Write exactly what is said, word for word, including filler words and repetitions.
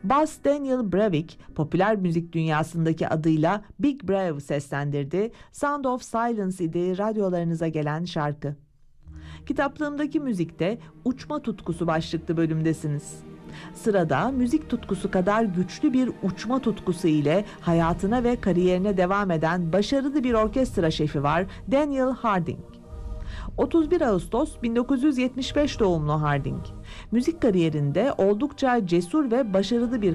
Bas Daniel Brevik, popüler müzik dünyasındaki adıyla Big Brave seslendirdi. Sound of Silence idi radyolarınıza gelen şarkı. Kitaplığımdaki müzikte uçma tutkusu başlıklı bölümdesiniz. Sırada müzik tutkusu kadar güçlü bir uçma tutkusu ile hayatına ve kariyerine devam eden başarılı bir orkestra şefi var, Daniel Harding. otuz bir Ağustos bin dokuz yüz yetmiş beş doğumlu Harding. Müzik kariyerinde oldukça cesur ve başarılı bir